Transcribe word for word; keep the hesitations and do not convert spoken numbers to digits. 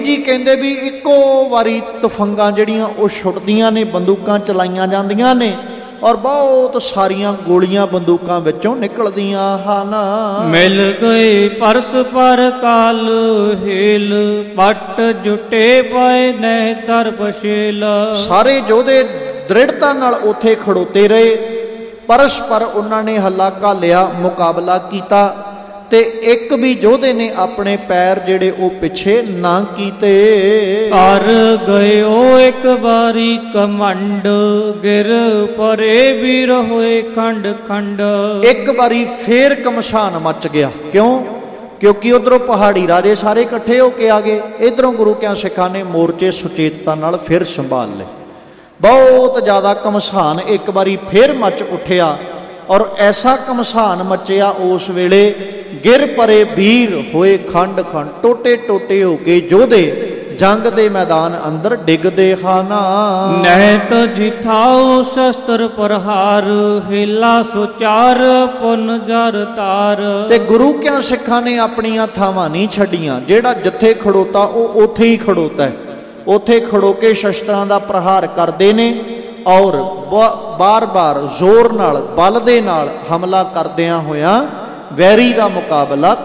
ਜੀ ਕਹਿੰਦੇ ਵੀ ਇੱਕੋ ਵਾਰੀ ਤਫੰਗਾਂ ਜਿਹੜੀਆਂ ਉਹ ਛੁੱਟਦੀਆਂ ਨੇ, ਬੰਦੂਕਾਂ ਚਲਾਈਆਂ ਜਾਂਦੀਆਂ ਨੇ ਔਰ ਬਹੁਤ ਸਾਰੀਆਂ ਗੋਲੀਆਂ ਬੰਦੂਕਾਂ ਵਿੱਚੋਂ ਨਿਕਲਦੀਆਂ ਹਨ। ਮਿਲ ਗਏ ਪਰਸਪਰ ਕਾਲ ਹੇਲ, ਪੱਟ ਜੁਟੇ ਪਏ ਨੇ ਦਰਬਸ਼ੇਲ। ਸਾਰੇ ਯੋਧੇ ਦ੍ਰਿੜਤਾ ਨਾਲ ਉੱਥੇ ਖੜੋਤੇ ਰਹੇ, ਪਰਸਪਰ ਉਹਨਾਂ ਨੇ ਹੱਲਾ ਘਾਲਿਆ, ਮੁਕਾਬਲਾ ਕੀਤਾ ਤੇ ਇੱਕ ਵੀ ਯੋਧੇ ਨੇ ਆਪਣੇ ਪੈਰ ਜਿਹੜੇ ਉਹ ਪਿੱਛੇ ਨਾ ਕੀਤੇ। ਕਰ ਗਏ ਉਹ ਇੱਕ ਵਾਰੀ ਕਮੰਡ, ਗਿਰ ਪਰੇ ਵੀਰ ਹੋਏ ਖੰਡ ਖੰਡ। ਇੱਕ ਵਾਰੀ ਫੇਰ ਕਮਸ਼ਾਨ ਮਚ ਗਿਆ। ਕਿਉਂ? ਕਿਉਂਕਿ ਉਧਰੋਂ ਪਹਾੜੀ ਰਾਜੇ ਸਾਰੇ ਇਕੱਠੇ ਹੋ ਕੇ ਆ ਗਏ, ਇਧਰੋਂ ਗੁਰੂ ਕਿਆਂ ਸਿੱਖਾਂ ਨੇ ਮੋਰਚੇ ਸੁਚੇਤਤਾ ਨਾਲ ਫਿਰ ਸੰਭਾਲ ਲਏ। ਬਹੁਤ ਜ਼ਿਆਦਾ ਕਮਸ਼ਾਨ ਇੱਕ ਵਾਰੀ ਫੇਰ ਮਚ ਉੱਠਿਆ ਔਰ ਐਸਾ ਕਮਸ਼ਾਨ ਮਚਿਆ ਉਸ ਵੇਲੇ, ਗਿਰ ਪਰੇ ਵੀਰ ਹੋਏ ਖੰਡ ਖੰਡ, ਟੋਟੇ ਟੋਟੇ ਹੋ ਕੇ ਯੋਧੇ ਜੰਗ ਦੇ ਮੈਦਾਨ ਅੰਦਰ ਡਿੱਗਦੇ ਹਨ। ਨਹਿਤ ਜਿਥਾਉ ਸ਼ਸਤਰ ਪ੍ਰਹਾਰ, ਹਿਲਾ ਸੁਚਾਰ ਪੁਨ ਜਰ ਤਾਰ। ਤੇ ਗੁਰੂ ਕਿਆਂ ਸਿੱਖਾਂ ਨੇ ਆਪਣੀਆਂ ਥਾਵਾਂ ਨਹੀਂ ਛੱਡੀਆਂ। ਜਿਹੜਾ ਜਿੱਥੇ ਖੜੋਤਾ ਉਹ ਉੱਥੇ ਹੀ ਖੜੋਤਾ ਹੈ, ਉੱਥੇ ਖੜੋ ਕੇ ਸ਼ਸਤਰਾਂ ਦਾ ਪ੍ਰਹਾਰ ਕਰਦੇ ਨੇ ਔਰ ਬਾਰ ਬਾਰ ਜ਼ੋਰ ਨਾਲ, ਬਲ ਦੇ ਨਾਲ ਹਮਲਾ ਕਰਦਿਆਂ ਹੋਇਆਂ ਵੈਰੀ ਦਾ ਮੁਕਾਬਲਾ